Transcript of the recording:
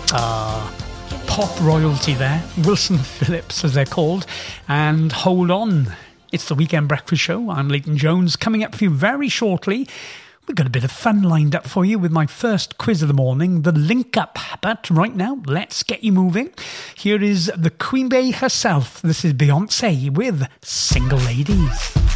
Pop royalty there, Wilson Phillips as they're called, and Hold On. It's the Weekend Breakfast Show. I'm Leighton Jones. Coming up for you very shortly, we've got a bit of fun lined up for you with my first quiz of the morning, the Link Up. But right now, let's get you moving. Here is the Queen Bee herself. This is Beyonce with Single Ladies.